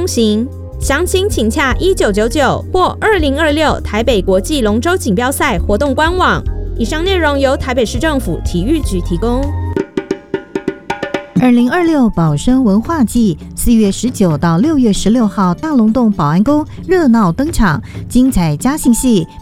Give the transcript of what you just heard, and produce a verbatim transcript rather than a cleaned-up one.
通行。详情请洽一九九九或二零二六台北国际龙舟锦标赛活动官网。以上内容由台北市政府体育局提供。 二零二六保生文化季四月十九到六月十六号大龙洞保安宫热闹登场，精彩嘉兴戏